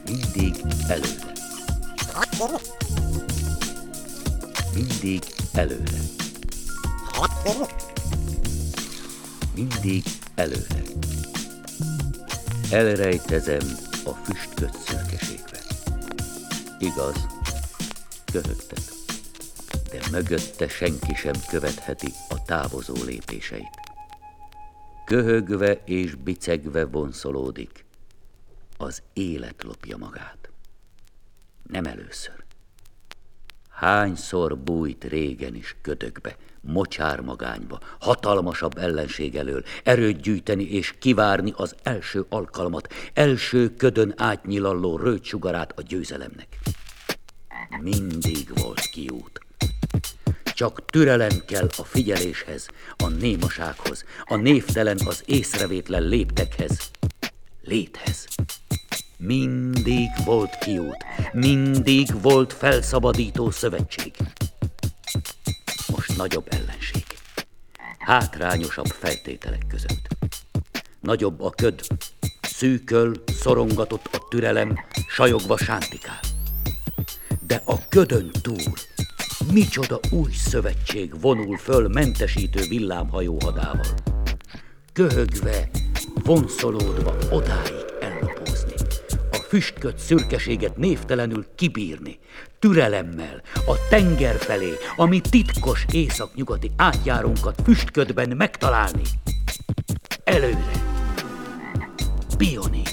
Mindig előre. Mindig előre. Mindig előre. Elrejtezem a füstköd szürkeségbe. Igaz, köhögtek, de mögötte senki sem követheti a távozó lépéseit. Köhögve és bicegve vonszolódik, az élet lopja magát. Nem először. Hányszor bújt régen is ködökbe, mocsármagányba, hatalmasabb ellenség elől, erőt gyűjteni és kivárni az első alkalmat, első ködön átnyilalló rögtsugarát a győzelemnek. Mindig volt kiút. Csak türelem kell a figyeléshez, a némasághoz, a névtelen, az észrevétlen léptekhez, léthez. Mindig volt kiút, mindig volt felszabadító szövetség. Most nagyobb ellenség, hátrányosabb feltételek között. Nagyobb a köd, szűköl, szorongatott a türelem, sajogva sántikál. De a ködön túl micsoda új szövetség vonul föl mentesítő villámhajó hadával. Köhögve, vonszolódva odáig ellapózni, a füstköd szürkeséget névtelenül kibírni, türelemmel, a tenger felé, ami titkos északnyugati átjárunkat füstködben megtalálni. Előre! Pionír!